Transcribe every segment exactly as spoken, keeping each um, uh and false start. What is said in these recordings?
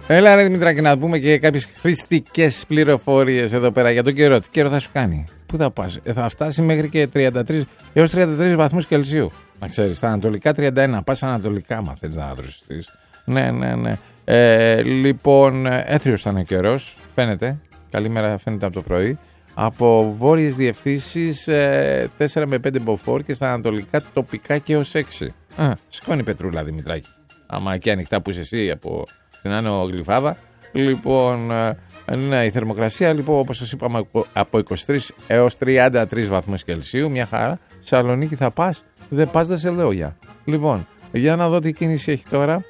Έλα ρε Δημητράκη, να πούμε και κάποιες χρηστικές πληροφορίες εδώ πέρα για τον καιρό. Τι καιρό θα σου κάνει? Πού θα πας? Ε, θα φτάσει μέχρι και τριάντα τρεις έως τριάντα τρεις βαθμούς Κελσίου. Να ξέρεις, στα ανατολικά τριάντα ένα. Πας ανατολικά, άμα θες να δροσιστείς. Ναι, ναι, ναι. Ε, λοιπόν, έθριος θα είναι ο καιρός. Φαίνεται. Καλημέρα φαίνεται από το πρωί. Από βόρειες διευθύνσεις ε, τέσσερα με πέντε μποφόρ και στα ανατολικά τοπικά και έως έξι. Α, σκόνη πετρούλα Δημητράκη. Άμα και ανοιχτά που είσαι εσύ από την Άνω Γλυφάδα. Λοιπόν, ε, ναι, η θερμοκρασία λοιπόν όπως σας είπαμε από είκοσι τρεις έως τριάντα τρεις βαθμούς Κελσίου. Μια χαρά. Σαλονίκη θα πας? Δεν πας, δεν σε λέω για. Λοιπόν, για να δω τι κίνηση έχει τώρα.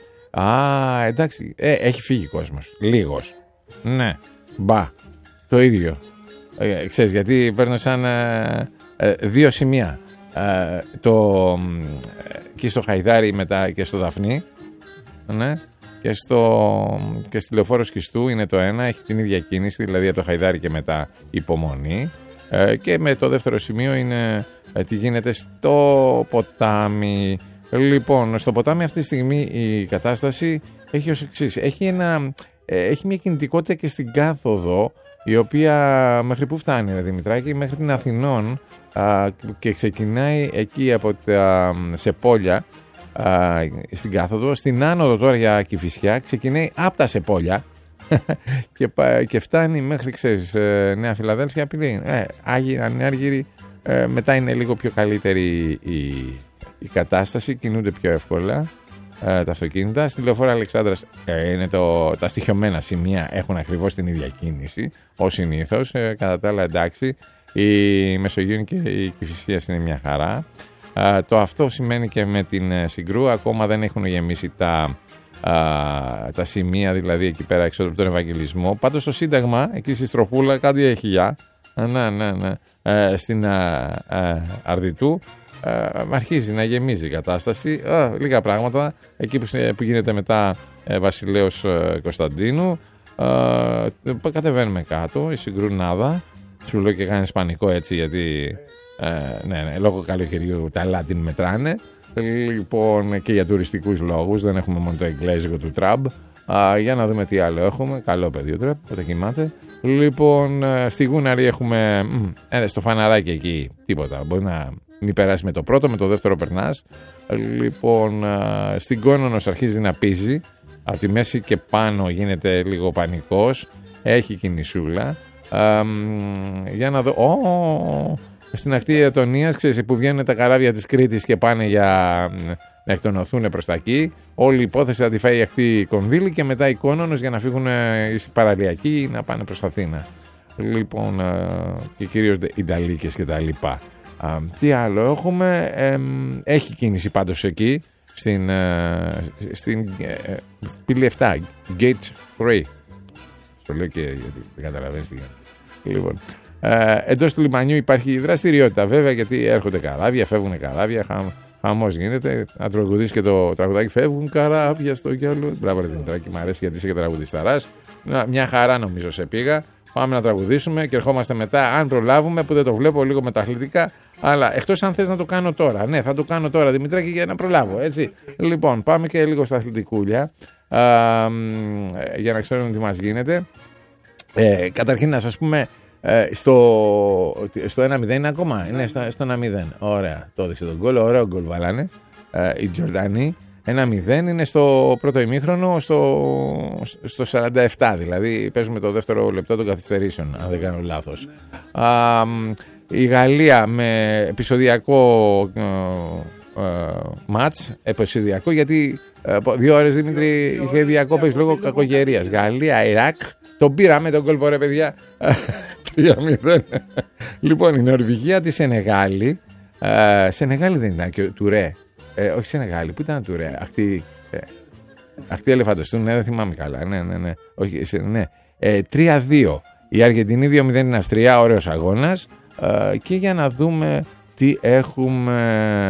Α, εντάξει. Ε, έχει φύγει κόσμος. Λίγος. Ναι. Μπα. Το ίδιο. Ε, ξέρεις, γιατί παίρνω σαν ε, ε, δύο σημεία. Ε, το, ε, και στο Χαϊδάρι μετά και στο Δαφνί. Ναι. Και, στο, και στη Λεωφόρο Σκιστού είναι το ένα. Έχει την ίδια κίνηση, δηλαδή από το Χαϊδάρι και μετά Υπομονή. Ε, και με το δεύτερο σημείο είναι ε, τι γίνεται στο ποτάμι. Λοιπόν, στο ποτάμι αυτή τη στιγμή η κατάσταση έχει ως εξής. Έχει, ένα, ε, έχει μια κινητικότητα και στην κάθοδο, η οποία μέχρι πού φτάνει ρε Δημητράκη? Μέχρι την Αθηνών α, και ξεκινάει εκεί από τα Σεπόλια α, στην κάθοδο. Στην άνοδο τώρα για Κηφισιά ξεκινάει από τα Σεπόλια και, και φτάνει μέχρι, ξέρεις, Νέα Φιλαδέλφια, πili, ε, Άγιοι Ανέργυροι. Ε, μετά είναι λίγο πιο καλύτερη η, η κατάσταση, κινούνται πιο εύκολα ε, τα αυτοκίνητα. Στη Λεωφόρο Αλεξάνδρας ε, είναι το, τα στοιχειωμένα σημεία έχουν ακριβώς την ίδια κίνηση ως συνήθως. Ε, κατά τα άλλα εντάξει, η Μεσογείο και η Κηφισίας είναι μια χαρά. Ε, το αυτό σημαίνει και με την Συγκρού ακόμα δεν έχουν γεμίσει τα, ε, τα σημεία, δηλαδή εκεί πέρα έξω από τον Ευαγγελισμό. Πάντως στο Σύνταγμα, εκεί στη Στροφούλα κάτι έχει για. Ναι, ναι, ναι. Ε, στην α, α, Αρδιτού ε, αρχίζει να γεμίζει η κατάσταση. Ε, λίγα πράγματα. Εκεί που, που γίνεται μετά ε, Βασιλέως ε, Κωνσταντίνου. Ε, κατεβαίνουμε κάτω, η Συγκρουνάδα. Σου λέω και κάνεις πανικό έτσι, γιατί ε, ναι, ναι, λόγω καλοκαιριού τα Λάτιν μετράνε. Λοιπόν, και για τουριστικούς λόγους. Δεν έχουμε μόνο το εγγλέζικο του Τραμπ. Uh, για να δούμε τι άλλο έχουμε. Καλό παιδί ο Τραμπ, όταν κοιμάται. Λοιπόν, στη Γούναρη έχουμε ε, στο φαναράκι εκεί τίποτα. Μπορεί να μην περάσει με το πρώτο, με το δεύτερο περνάς. Λοιπόν, uh, στην Κόνονος αρχίζει να πίζει. Από τη μέση και πάνω γίνεται λίγο πανικός. Έχει κινησούλα. Uh, για να δω. Oh, στην ακτή Ιατωνίας, ξέρεις, που βγαίνουν τα καράβια της Κρήτης και πάνε για να εκτονωθούν προς τα εκεί. Όλη η υπόθεση θα τη φάει η ακτή Κονδύλη και μετά η Κόνονος για να φύγουν οι παραλιακοί να πάνε προς Αθήνα. Λοιπόν, και κυρίως οι Νταλίκες και τα λοιπά. Τι άλλο έχουμε? Ε, έχει κίνηση πάντως εκεί στην, στην πύλη επτά, Gate τρία. Το λέω και γιατί δεν καταλαβαίνεις τι γίνεται. Λοιπόν, ε, εντός του λιμανιού υπάρχει δραστηριότητα βέβαια, γιατί έρχονται καράβια, φεύγουν καράβια, χαμ, χαμός γίνεται. Να τραγουδήσεις και το τραγουδάκι, φεύγουν καράβια στο γυαλό. Μπράβο ρε Δημητράκη, μου αρέσει γιατί είσαι και τραγουδισταράς. Μια χαρά νομίζω σε πήγα. Πάμε να τραγουδήσουμε και ερχόμαστε μετά, αν προλάβουμε, που δεν το βλέπω λίγο με τα αθλητικά. Αλλά εκτός αν θες να το κάνω τώρα. Ναι, θα το κάνω τώρα Δημητράκη για να προλάβω, έτσι. Λοιπόν, πάμε και λίγο στα αθλητικούλια α, για να ξέρουμε τι μας γίνεται. Ε, καταρχήν να σας πούμε, ε, στο, στο ένα μηδέν είναι ακόμα. Είναι στο, στο ένα μηδέν. Ωραία, το έδειξε τον γκολ. Ωραίο γκολ βάλανε ε, οι Τζορντανοί. ένα μηδέν είναι στο πρώτο ημίχρονο, στο, στο σαράντα επτά, δηλαδή παίζουμε το δεύτερο λεπτό των καθυστερήσεων, αν δεν κάνω λάθος. Α, η Γαλλία με επεισοδιακό ε, ε, μάτς, επεισοδιακό γιατί ε, δύο ώρες Δημήτρη είχε διακόπες λόγω κακογερίας. Γαλλία, Ιράκ, τον πήραμε τον κόλπο ρε παιδιά, τρία μηδέν. Λοιπόν, η Νορβηγία τη Σενεγάλη, ε, Σενεγάλη δεν ήταν και Τουρέ. Ε, όχι Σενεγάλη, πού ήταν Τουρέ, αχτή, ε, αχτή Ελεφαντοστούν, ναι, δεν θυμάμαι καλά, ναι, ναι, ναι, όχι, ναι. Ε, τρία δύο, η Αργεντινή δύο μηδέν στην Αυστρία, ωραίος αγώνας, ε, και για να δούμε τι έχουμε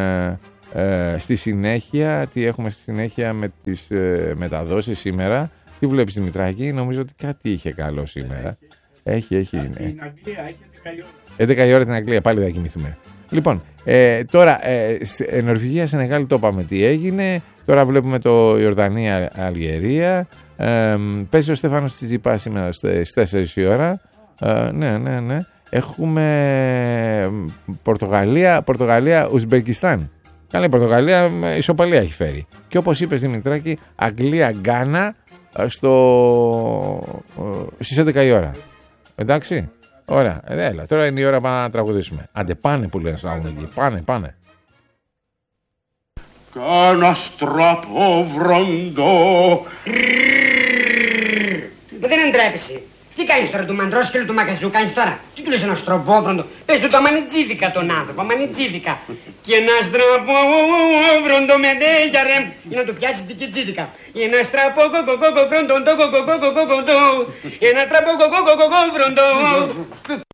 ε, στη συνέχεια, τι έχουμε στη συνέχεια με τις ε, μεταδόσεις σήμερα. Τι βλέπεις Δημητράκη, νομίζω ότι κάτι είχε καλό σήμερα. Έχει, έχει, έχει. Ναι. Την Αγγλία, έχει έντεκα η ώρα. έντεκα η ώρα την Αγγλία, πάλι θα κοιμηθούμε. Λοιπόν, ε, τώρα, ε, σε Νορβηγία, Σενεγάλη το είπαμε τι έγινε. Τώρα βλέπουμε το Ιορδανία, Αλγερία. Ε, παίζει ο Στέφανος Τσιτσιπά σήμερα στις τέσσερις η ώρα. Ε, ναι, ναι, ναι. Έχουμε Πορτογαλία, Πορτογαλία, Ουσμπεκιστάν. Καλά, η Πορτογαλία ισοπαλία έχει φέρει. Και όπως είπες Δημητράκη, Αγγλία, Γκάνα στο... στις έντεκα η ώρα. Εντάξει, ωραία. Έλα, τώρα είναι η ώρα να τραγουδήσουμε. Άντε πάνε που λένε στην αγωνική. Πάνε, πάνε. Κάνα στραπόβροντο. Δεν εντρέπεσαι. Τι κάνεις τώρα, του μαντρόσκελου του μαγαζιού, κάνεις τώρα? Τι του λες ένα στραπόβροντο? Πες του το μανιτζίδικα τον άνθρωπο, μανιτζίδικα. Και ένα στραπόβροντο με δέγια ρε. Για να του πιάσεις την κιτζίδικα. Ένα στραπόβροντο, ένα στραπόβροντο.